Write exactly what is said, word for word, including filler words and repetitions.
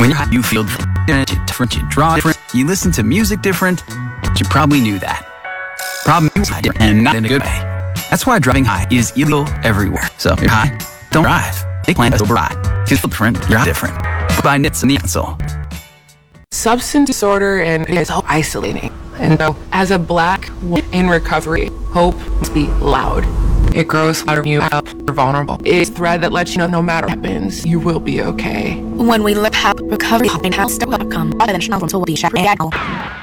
When you're high, you feel different, you draw different, you listen to music different, but you probably knew that. Problem is high and not in a good way. That's why driving high is illegal everywhere. So if you're high, don't drive. Take plan to sober ride. Feel different, you're different. By Nits and the Ansel. Substance disorder and is so isolating. And so, as a black woman in recovery, hope must be loud. It grows louder when you help you're vulnerable. It's a thread that lets you know no matter what happens, you will be okay. When we live help recovery in house dot com,